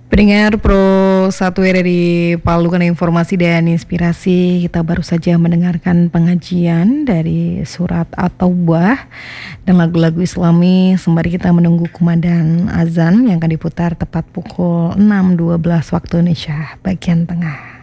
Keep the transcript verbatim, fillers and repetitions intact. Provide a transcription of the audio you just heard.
Pendengar Pro satu R R I Palu, karena informasi dan inspirasi kita baru saja mendengarkan pengajian dari surat At-Taubah dan lagu-lagu Islami sembari kita menunggu kumandang azan yang akan diputar tepat pukul enam dua belas waktu Indonesia bagian tengah.